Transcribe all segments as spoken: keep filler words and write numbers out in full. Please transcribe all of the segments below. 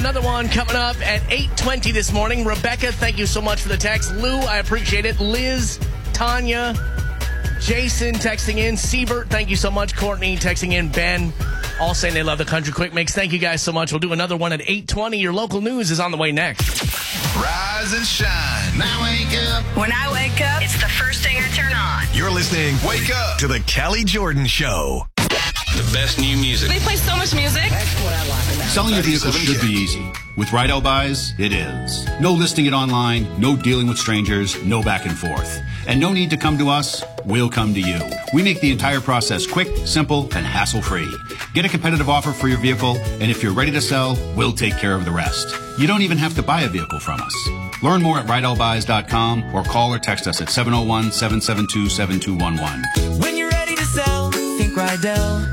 another one coming up at eight twenty this morning. Rebecca, thank you so much for the text. Lou, I appreciate it. Liz, Tanya, Jason texting in. Siebert, thank you so much. Courtney texting in. Ben, all saying they love the Country Quick Mix. Thank you guys so much. We'll do another one at eight twenty. Your local news is on the way next. Rise and shine. Now wake up. When I wake up, it's the first thing I turn on. You're listening, Wake Up, to the Callie Jordan Show. The best new music. They play so much music. That's what I like about it. Selling your vehicle should be easy. With Rydell Buys, it is. No listing it online, no dealing with strangers, no back and forth. And no need to come to us, we'll come to you. We make the entire process quick, simple, and hassle-free. Get a competitive offer for your vehicle, and if you're ready to sell, we'll take care of the rest. You don't even have to buy a vehicle from us. Learn more at rydell buys dot com or call or text us at seven oh one, seven seven two, seven two one one. When you're ready to sell, think Rydell.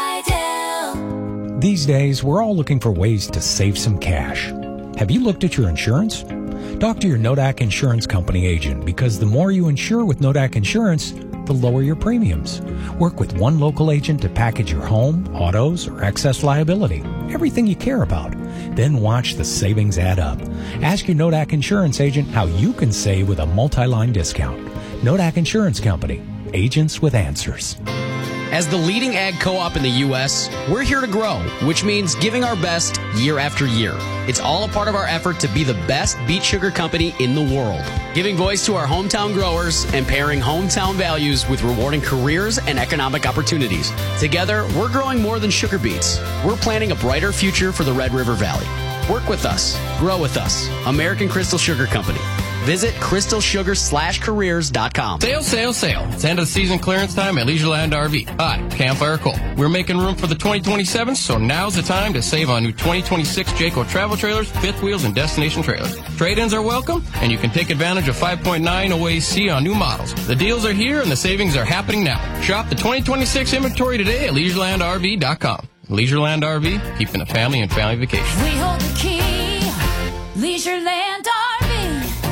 Rydell. These days, we're all looking for ways to save some cash. Have you looked at your insurance? Talk to your Nodak Insurance Company agent, because the more you insure with Nodak Insurance, the lower your premiums. Work with one local agent to package your home, autos, or excess liability, everything you care about. Then watch the savings add up. Ask your Nodak Insurance agent how you can save with a multi-line discount. Nodak Insurance Company, agents with answers. As the leading ag co-op in the U S, we're here to grow, which means giving our best year after year. It's all a part of our effort to be the best beet sugar company in the world, giving voice to our hometown growers and pairing hometown values with rewarding careers and economic opportunities. Together, we're growing more than sugar beets. We're planning a brighter future for the Red River Valley. Work with us. Grow with us. American Crystal Sugar Company. Visit crystal sugar slash careers dot com. Sale, sale, sale. It's end of the season clearance time at Leisureland R V. Hi, Campfire Cole. We're making room for the twenty twenty-seven, so now's the time to save on new twenty twenty-six Jayco travel trailers, fifth wheels, and destination trailers. Trade-ins are welcome, and you can take advantage of five point nine O A C on new models. The deals are here, and the savings are happening now. Shop the twenty twenty-six inventory today at leisureland r v dot com. Leisureland R V, keeping the family and family vacation. We hold the key, Leisureland R V.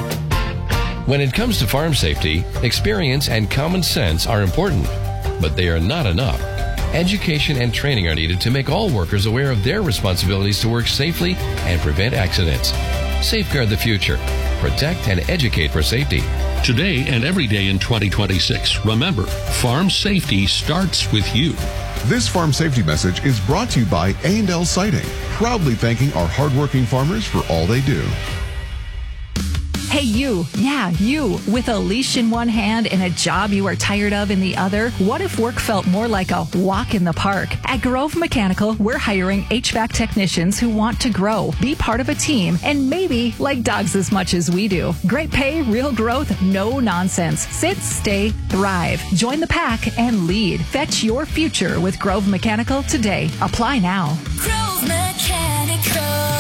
When it comes to farm safety, experience and common sense are important, but they are not enough. Education and training are needed to make all workers aware of their responsibilities to work safely and prevent accidents. Safeguard the future. Protect and educate for safety. Today and every day in twenty twenty-six, remember, farm safety starts with you. This farm safety message is brought to you by A and L Siding, proudly thanking our hardworking farmers for all they do. Hey, you. Yeah, you. With a leash in one hand and a job you are tired of in the other, what if work felt more like a walk in the park? At Grove Mechanical, we're hiring H V A C technicians who want to grow, be part of a team, and maybe like dogs as much as we do. Great pay, real growth, no nonsense. Sit, stay, thrive. Join the pack and lead. Fetch your future with Grove Mechanical today. Apply now. Grove Mechanical.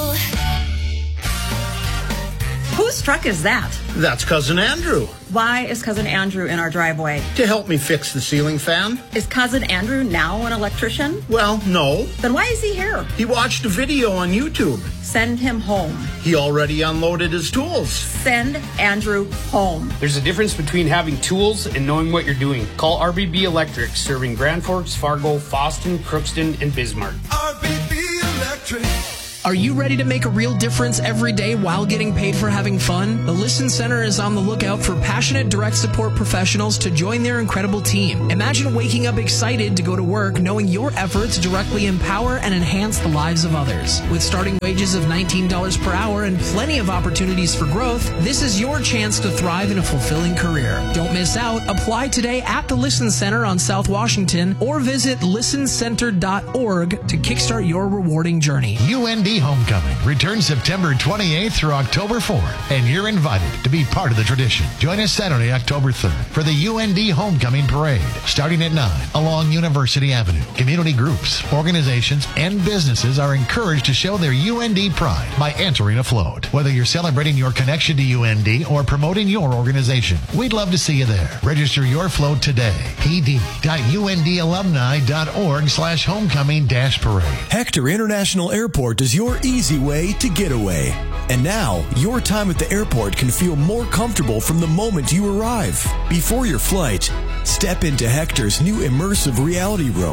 Whose truck is that? That's Cousin Andrew. Why is Cousin Andrew in our driveway? To help me fix the ceiling fan. Is Cousin Andrew now an electrician? Well, no. Then why is he here? He watched a video on YouTube. Send him home. He already unloaded his tools. Send Andrew home. There's a difference between having tools and knowing what you're doing. Call R B B Electric, serving Grand Forks, Fargo, Fosston, Crookston, and Bismarck. R B B Electric. Are you ready to make a real difference every day while getting paid for having fun? The Listen Center is on the lookout for passionate direct support professionals to join their incredible team. Imagine waking up excited to go to work knowing your efforts directly empower and enhance the lives of others. With starting wages of nineteen dollars per hour and plenty of opportunities for growth, this is your chance to thrive in a fulfilling career. Don't miss out. Apply today at the Listen Center on South Washington or visit listen center dot org to kickstart your rewarding journey. U N D Homecoming returns September twenty-eighth through October fourth, and you're invited to be part of the tradition. Join us Saturday, October third for the U N D Homecoming Parade, starting at nine along University Avenue. Community groups, organizations, and businesses are encouraged to show their U N D pride by entering a float. Whether you're celebrating your connection to U N D or promoting your organization, we'd love to see you there. Register your float today. p d dot u n d alumni dot org slash homecoming dash parade. Hector International Airport is your easy way to get away. And now, your time at the airport can feel more comfortable from the moment you arrive. Before your flight, step into Hector's new immersive reality room.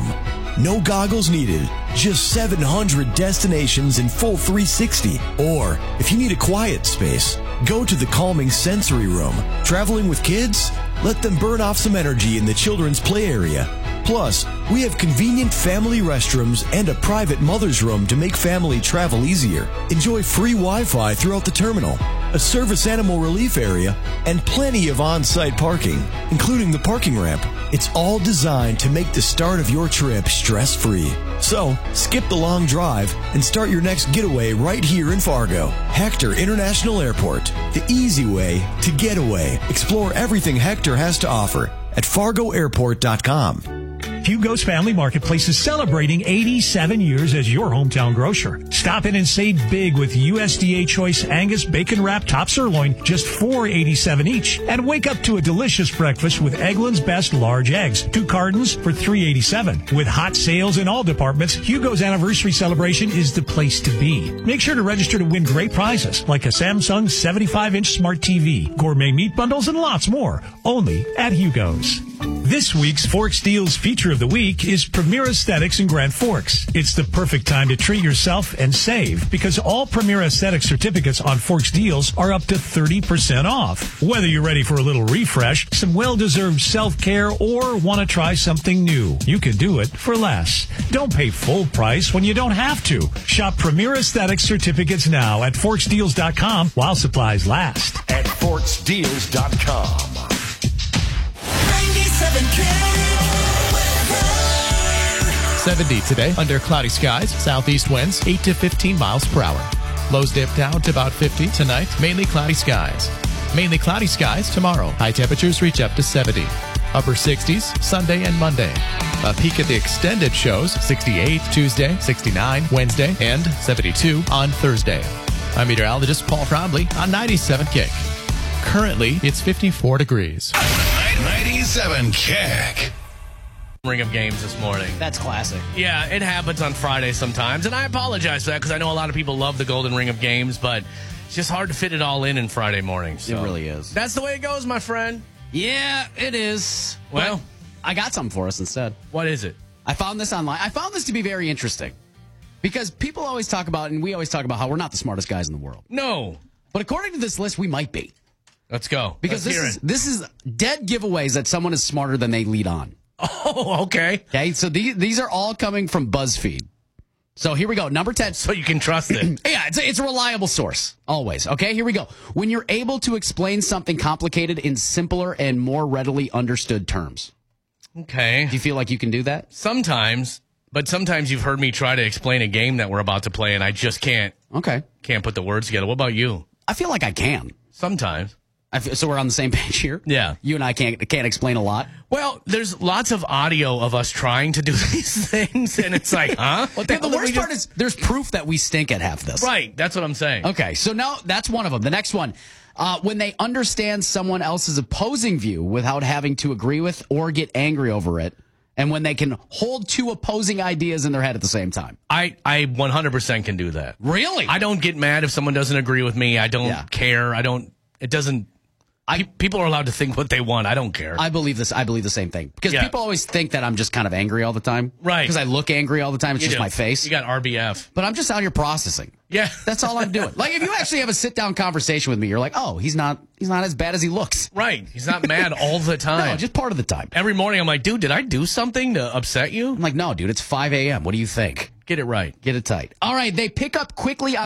No goggles needed. Just seven hundred destinations in full three sixty. Or, if you need a quiet space, go to the calming sensory room. Traveling with kids? Let them burn off some energy in the children's play area. Plus, we have convenient family restrooms and a private mother's room to make family travel easier. Enjoy free Wi-Fi throughout the terminal, a service animal relief area, and plenty of on-site parking, including the parking ramp. It's all designed to make the start of your trip stress-free. So, skip the long drive and start your next getaway right here in Fargo. Hector International Airport, the easy way to get away. Explore everything Hector has to offer at fargo airport dot com. Hugo's Family Marketplace is celebrating eighty-seven years as your hometown grocer. Stop in and save big with U S D A Choice Angus Bacon Wrap Top Sirloin, just four dollars and eighty-seven cents each. And wake up to a delicious breakfast with Eggland's Best Large Eggs, two cartons for three dollars and eighty-seven cents. With hot sales in all departments, Hugo's anniversary celebration is the place to be. Make sure to register to win great prizes like a Samsung seventy-five inch smart T V, gourmet meat bundles, and lots more. Only at Hugo's. This week's Forks Deals feature of the week is Premier Aesthetics in Grand Forks. It's the perfect time to treat yourself and save because all Premier Aesthetics certificates on Forks Deals are up to thirty percent off. Whether you're ready for a little refresh, some well-deserved self-care, or want to try something new, you can do it for less. Don't pay full price when you don't have to. Shop Premier Aesthetics certificates now at forks deals dot com while supplies last. At forks deals dot com. seventy today under cloudy skies, southeast winds eight to fifteen miles per hour. Lows dip down to about fifty tonight, mainly cloudy skies. Mainly cloudy skies tomorrow. High temperatures reach up to seventy. Upper sixties Sunday and Monday. A peek at the extended shows, sixty-eight Tuesday, sixty-nine Wednesday, and seventy-two on Thursday. I'm meteorologist Paul Trombley on ninety-seven Kick. Currently, it's fifty-four degrees. ninety-seven Kick. Ring of games this morning. That's classic. Yeah, it happens on Friday sometimes, and I apologize for that because I know a lot of people love the Golden Ring of Games, but it's just hard to fit it all in in Friday morning. So. It really is. That's the way it goes, my friend. Yeah, it is. Well, but I got something for us instead. What is it? I found this online. I found this to be very interesting because people always talk about, and we always talk about how we're not the smartest guys in the world. No. But according to this list, we might be. Let's go. Because Let's this hear is it. this is dead giveaways that someone is smarter than they lead on. Oh, okay. Okay, so these these are all coming from BuzzFeed. So here we go. Number ten. So you can trust it. Yeah, it's a, it's a reliable source. Always. Okay, here we go. When you're able to explain something complicated in simpler and more readily understood terms. Okay. Do you feel like you can do that? Sometimes, but sometimes you've heard me try to explain a game that we're about to play, and I just can't. Okay. Can't put the words together. What about you? I feel like I can. Sometimes. I feel, so we're on the same page here? Yeah. You and I can't can't explain a lot? Well, there's lots of audio of us trying to do these things, and it's like, huh? What the, yeah, the hell did worst we part just- is there's proof that we stink at half this. Right, that's what I'm saying. Okay, so now that's one of them. The next one, uh, when they understand someone else's opposing view without having to agree with or get angry over it, and when they can hold two opposing ideas in their head at the same time. I, I one hundred percent can do that. Really? I don't get mad if someone doesn't agree with me. I don't Yeah. care. I don't, it doesn't, I, people are allowed to think what they want. I don't care. I believe this. I believe the same thing. Because Yeah. people always think that I'm just kind of angry all the time. Right. Because I look angry all the time. It's You just do. my face. You got R B F. But I'm just out here processing. Yeah. That's all I'm doing. Like if you actually have a sit down conversation with me, you're like, oh, he's not he's not as bad as he looks. Right. He's not mad all the time. No, just part of the time. Every morning I'm like, dude, did I do something to upset you? I'm like, no, dude, it's five a.m. What do you think? Get it right. Get it tight. All right, they pick up quickly on